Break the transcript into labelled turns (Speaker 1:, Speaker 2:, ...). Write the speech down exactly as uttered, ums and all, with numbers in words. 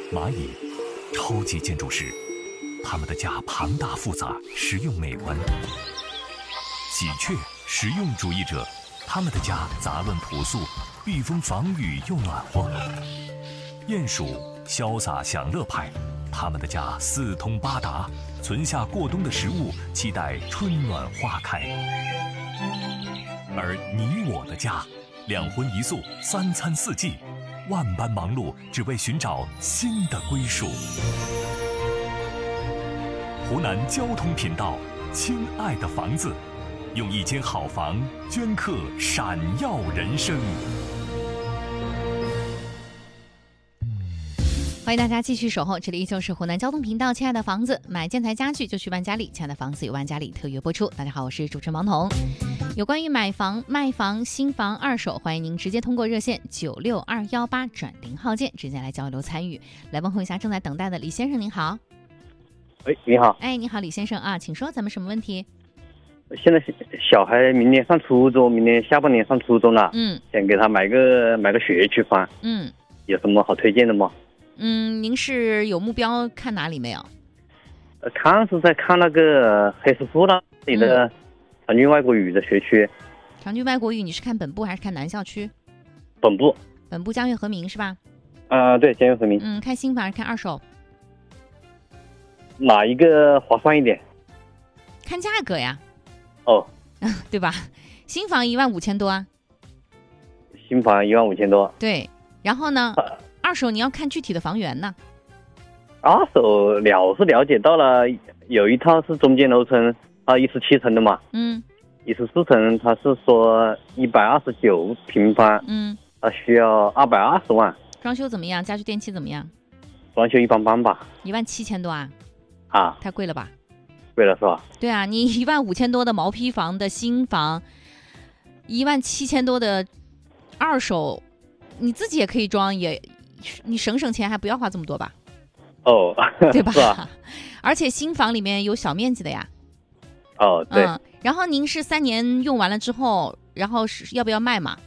Speaker 1: 蚂蚁，超级建筑师，他们的家庞大复杂，实用美观。喜鹊，实用主义者，他们的家杂乱朴素，避风防雨又暖和。鼹鼠，潇洒享乐派，他们的家四通八达，存下过冬的食物，期待春暖花开。而你我的家，两荤一素，三餐四季，万般忙碌，只为寻找新的归属。湖南交通频道，亲爱的房子，用一间好房镌刻闪耀人生。
Speaker 2: 欢迎大家继续守候，这里依旧是湖南交通频道，亲爱的房子，买建材家具就去万家里，亲爱的房子有万家里特约播出。大家好，我是主持人王彤。有关于买房、卖房、新房、二手，欢迎您直接通过热线九六二幺八转零号键直接来交流参与。来问候一下正在等待的李先生，您好。
Speaker 3: 喂，你好。
Speaker 2: 哎，你好，李先生啊，请说，咱们什么问题？
Speaker 3: 现在小孩明年上初中，明年下半年上初中了，
Speaker 2: 嗯，
Speaker 3: 想给他买个买个学区房，
Speaker 2: 嗯，
Speaker 3: 有什么好推荐的吗？
Speaker 2: 嗯，您是有目标看哪里没有？
Speaker 3: 呃，看是在看那个黑石树那里的长郡外国语的学区。
Speaker 2: 长郡外国语，你是看本部还是看南校区？
Speaker 3: 本部。
Speaker 2: 本部江悦和明是吧？
Speaker 3: 啊、呃，对，江悦和明。
Speaker 2: 嗯，看新房还是看二手？
Speaker 3: 哪一个划算一点？
Speaker 2: 看价格呀。
Speaker 3: 哦，
Speaker 2: 对吧？新房一万五千多啊。
Speaker 3: 新房一万五千多。
Speaker 2: 对，然后呢？
Speaker 3: 啊
Speaker 2: 二手你要看具体的房源呢。
Speaker 3: 二手了是了解到了，有一套是中间楼层，啊，一十七层的嘛，
Speaker 2: 嗯，
Speaker 3: 一十四层，他是说一百二十九平方，
Speaker 2: 嗯，
Speaker 3: 他需要二百二十万。
Speaker 2: 装修怎么样？家具电器怎么样？
Speaker 3: 装修一般般吧。
Speaker 2: 一万七千多啊？
Speaker 3: 啊，
Speaker 2: 太贵了吧？
Speaker 3: 贵了是吧？
Speaker 2: 对啊，你一万五千多的毛坯房的新房，一万七千多的二手，你自己也可以装也。你省省钱，还不要花这么多吧？
Speaker 3: 哦，
Speaker 2: 对吧？
Speaker 3: 是吧？
Speaker 2: 而且新房里面有小面积的呀。
Speaker 3: 哦，对。
Speaker 2: 嗯，然后您是三年用完了之后，然后是要不要卖嘛？